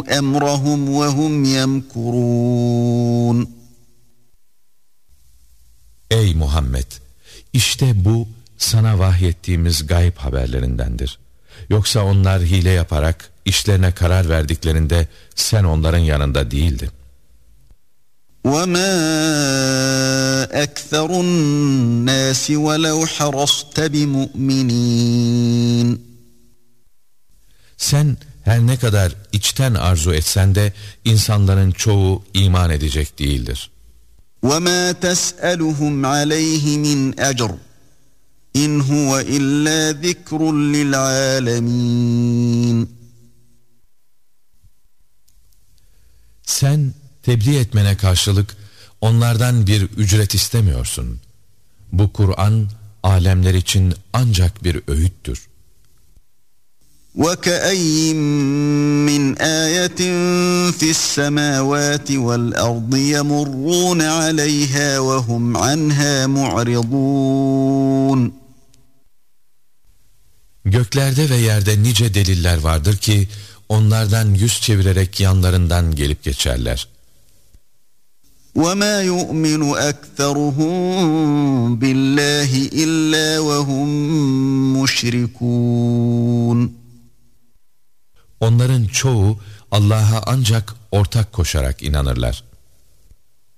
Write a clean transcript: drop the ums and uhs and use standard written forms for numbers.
أَمْرَهُمْ وَهُمْ يَمْكُرُونَ. Ey Muhammed! İşte bu sana vahyettiğimiz gayb haberlerindendir. Yoksa onlar hile yaparak işlerine karar verdiklerinde sen onların yanında değildin. وَمَا أَكْثَرُ النَّاسِ وَلَوْ حَرَصْتَ بِمُؤْمِنِينَ. Sen her ne kadar içten arzu etsen de insanların çoğu iman edecek değildir. وَمَا تَسْأَلُهُمْ عَلَيْهِ مِنْ أَجْرٍ إِنْ هُوَ إِلَّا ذِكْرٌ لِلْعَالَمِينَ. Sen tebliğ etmene karşılık onlardan bir ücret istemiyorsun. Bu Kur'an alemler için ancak bir öğüttür. وَكَأَيِّن مِّنْ آيَةٍ فِي السَّمَاوَاتِ وَالْأَرْضِ يَمُرُّونَ عَلَيْهَا وَهُمْ عَنْهَا مُعْرِضُونَ. Göklerde ve yerde nice deliller vardır ki onlardan yüz çevirerek yanlarından gelip geçerler. وَمَا يُؤْمِنُ أَكْثَرُهُم بِاللّٰهِ إِلَّا وَهُم مُشْرِكُونَ. Onların çoğu Allah'a ancak ortak koşarak inanırlar.